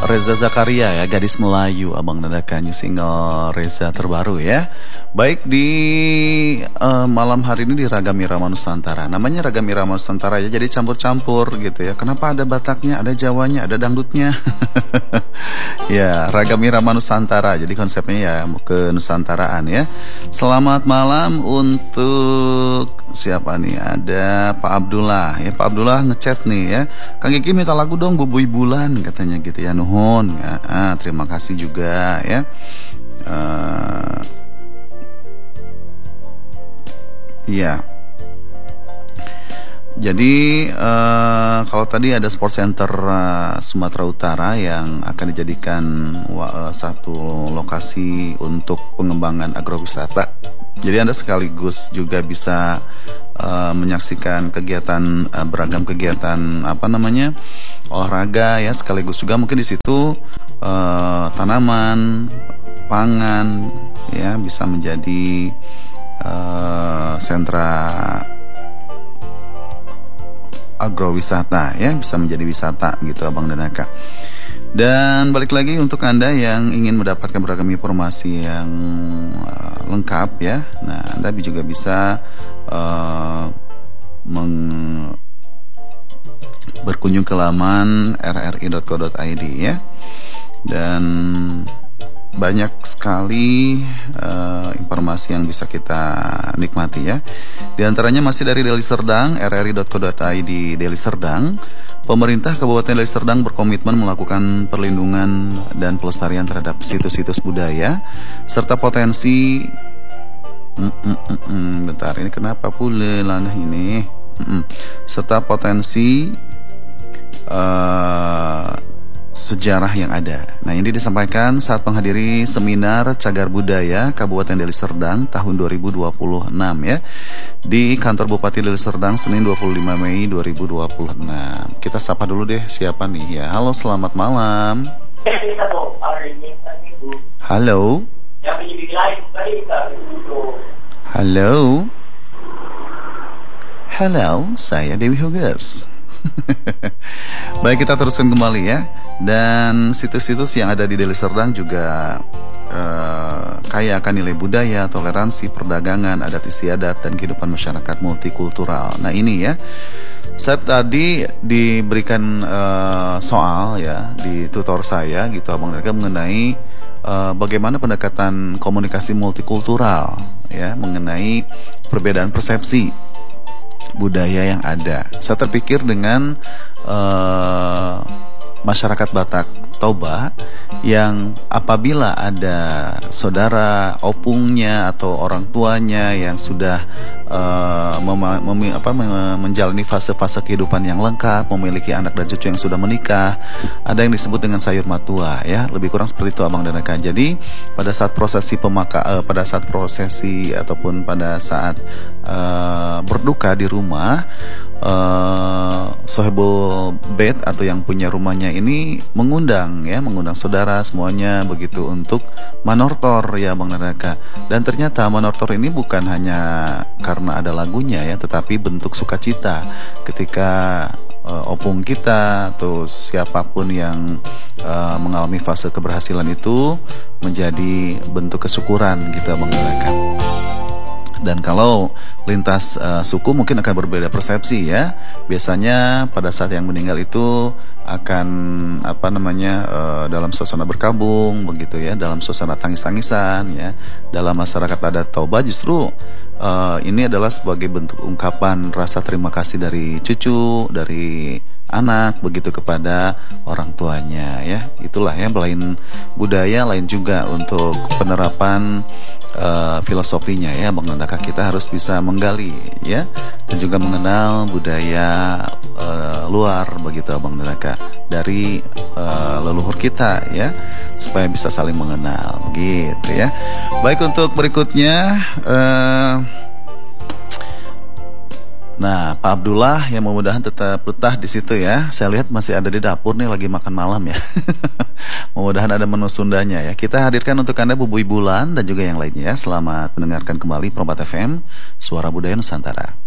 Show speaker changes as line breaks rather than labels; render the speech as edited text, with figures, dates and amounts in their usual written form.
Reza Zakaria ya, Gadis Melayu, Abang Dadaka, new single Reza terbaru ya. Baik di malam hari ini di Ragam Irama Nusantara. Namanya Ragam Irama Nusantara ya, jadi campur-campur gitu ya. Kenapa ada Bataknya, ada Jawanya, ada dangdutnya? Ya, Ragam Irama Nusantara. Jadi konsepnya ya ke Nusantaraan ya. Selamat malam untuk siapa nih? Ada Pak Abdullah ya. Pak Abdullah ngechat nih ya. Kang Kiki minta lagu dong, Bubui Bulan katanya gitu ya. Nuhun ya. Terima kasih juga ya. Ya. Jadi kalau tadi ada Sport Center Sumatera Utara yang akan dijadikan satu lokasi untuk pengembangan agrowisata. Jadi Anda sekaligus juga bisa menyaksikan kegiatan beragam kegiatan olahraga ya, sekaligus juga mungkin di situ tanaman, pangan ya bisa menjadi sentra agrowisata ya, bisa menjadi wisata gitu Abang dan Aka. Dan balik lagi untuk Anda yang ingin mendapatkan beragam informasi yang lengkap ya. Nah, Anda juga bisa berkunjung ke laman rri.co.id ya. Dan banyak sekali informasi yang bisa kita nikmati ya. Di antaranya masih dari Deli Serdang, rri.co.id Deli Serdang. Pemerintah Kabupaten Deli Serdang berkomitmen melakukan perlindungan dan pelestarian terhadap situs-situs budaya serta potensi bentar, ini kenapa pula lanah ini? Serta potensi sejarah yang ada. Nah, ini disampaikan saat menghadiri seminar Cagar Budaya Kabupaten Deli Serdang tahun 2026 ya, di kantor Bupati Deli Serdang Senin 25 Mei 2026. Kita sapa dulu deh siapa nih ya. Halo, selamat malam. Halo. Halo. Halo, saya Dewi Hugas. Baik, kita teruskan kembali ya. Dan situs-situs yang ada di Deli Serdang juga kaya akan nilai budaya, toleransi, perdagangan, adat istiadat, dan kehidupan masyarakat multikultural. Nah ini ya, saya tadi diberikan soal ya di tutor saya gitu Abang Dadaka mengenai bagaimana pendekatan komunikasi multikultural ya, mengenai perbedaan persepsi budaya yang ada. Saya terpikir dengan masyarakat Batak Toba yang apabila ada saudara opungnya atau orang tuanya yang sudah menjalani fase-fase kehidupan yang lengkap, memiliki anak dan cucu yang sudah menikah, ada yang disebut dengan sayur matua ya, lebih kurang seperti itu Abang dan Aka. Jadi pada saat prosesi ataupun pada saat berduka di rumah, sohibul bait atau yang punya rumahnya ini mengundang saudara semuanya begitu untuk manortor ya Bang Neraka. Dan ternyata manortor ini bukan hanya karena ada lagunya ya, tetapi bentuk sukacita ketika opung kita atau siapapun yang mengalami fase keberhasilan itu menjadi bentuk kesyukuran gitu Bang Neraka. Dan kalau lintas suku mungkin akan berbeda persepsi ya. Biasanya pada saat yang meninggal itu akan dalam suasana berkabung begitu ya, dalam suasana tangis-tangisan ya. Dalam masyarakat adat Toba justru ini adalah sebagai bentuk ungkapan rasa terima kasih dari cucu, dari anak begitu kepada orang tuanya ya. Itulah ya, lain budaya, lain juga untuk penerapan filosofinya ya Bang Nandaka. Kita harus bisa menggali ya, dan juga mengenal budaya luar begitu Bang Nandaka dari leluhur kita ya, supaya bisa saling mengenal begitu ya. Baik, untuk berikutnya nah, Pak Abdullah yang mudah-mudahan tetap betah di situ ya. Saya lihat masih ada di dapur nih lagi makan malam ya. Mudah-mudahan ada menu Sundanya ya. Kita hadirkan untuk Anda Bubui Bulan dan juga yang lainnya ya. Selamat mendengarkan kembali Perompak FM, Suara Budaya Nusantara.